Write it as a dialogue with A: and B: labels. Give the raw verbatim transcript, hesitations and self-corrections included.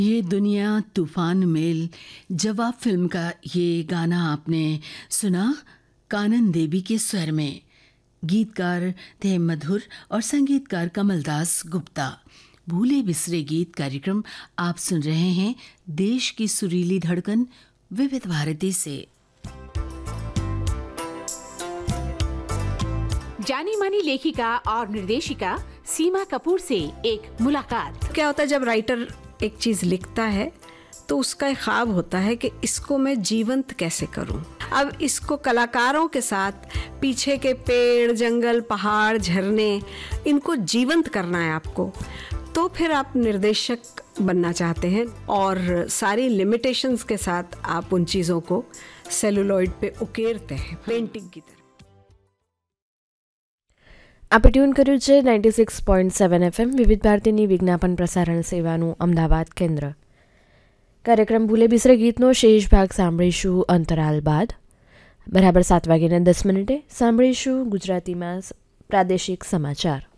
A: ये दुनिया तूफान मेल जवाब फिल्म का ये गाना आपने सुना कानन देवी के स्वर में। गीतकार थे मधुर और संगीतकार कमलदास गुप्ता। भूले बिसरे गीत कार्यक्रम आप सुन रहे हैं देश की सुरीली धड़कन विविध भारती से।
B: जानी मानी लेखिका और निर्देशिका सीमा कपूर से एक मुलाकात।
C: क्या होता है जब राइटर एक चीज लिखता है तो उसका एक ख्वाब होता है कि इसको मैं जीवंत कैसे करूं। अब इसको कलाकारों के साथ पीछे के पेड़, जंगल, पहाड़, झरने, इनको जीवंत करना है आपको। तो फिर आप निर्देशक बनना चाहते हैं और सारी लिमिटेशंस के साथ आप उन चीज़ों को सेलुलॉइड पे उकेरते हैं पेंटिंग की तरह।
D: आप ટ્યુન કર્યું છે ninety six point seven F M વિવિધ ભારતીની વિજ્ઞાપન પ્રસારણ સેવાનું અમદાવાદ કેન્દ્ર. કાર્યક્રમ ભૂલે બિસરે ગીતનો શેષ ભાગ સાંભળીશું અંતરાલ બાદ. બરાબર સાત વાગ્યાને દસ મિનિટે સાંભળીશું ગુજરાતીમાં પ્રાદેશિક સમાચાર.